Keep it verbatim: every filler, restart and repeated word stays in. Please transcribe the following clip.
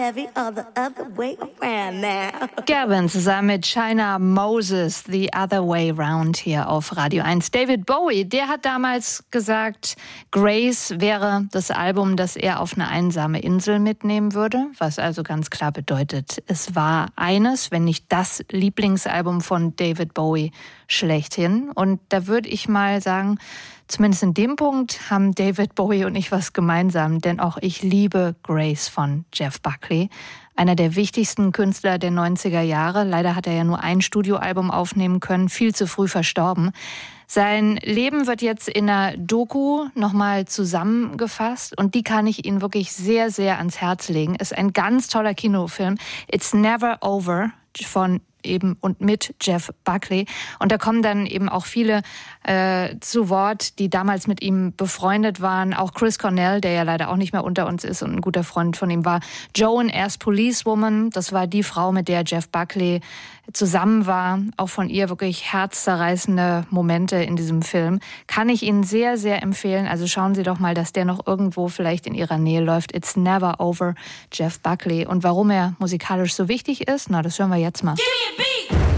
heavy or the other way around now. Gavin zusammen mit China Moses, The Other Way Round hier auf Radio eins. David Bowie, der hat damals gesagt, Grace wäre das Album, das er auf eine einsame Insel mitnehmen würde, was also ganz klar bedeutet, es war eines, wenn nicht das Lieblingsalbum von David Bowie schlechthin. Und da würde ich mal sagen, zumindest in dem Punkt haben David Bowie und ich was gemeinsam, denn auch ich liebe Grace von Jeff Buckley. Einer der wichtigsten Künstler der neunziger Jahre. Leider hat er ja nur ein Studioalbum aufnehmen können, viel zu früh verstorben. Sein Leben wird jetzt in einer Doku nochmal zusammengefasst und die kann ich Ihnen wirklich sehr, sehr ans Herz legen. Ist ein ganz toller Kinofilm. It's Never Over von eben und mit Jeff Buckley. Und da kommen dann eben auch viele äh, zu Wort, die damals mit ihm befreundet waren. Auch Chris Cornell, der ja leider auch nicht mehr unter uns ist und ein guter Freund von ihm war. Joan as Policewoman, das war die Frau, mit der Jeff Buckley zusammen war. Auch von ihr wirklich herzzerreißende Momente in diesem Film. Kann ich Ihnen sehr, sehr empfehlen. Also schauen Sie doch mal, dass der noch irgendwo vielleicht in Ihrer Nähe läuft. It's Never Over, Jeff Buckley. Und warum er musikalisch so wichtig ist, na, das hören wir jetzt mal. Give me a beat.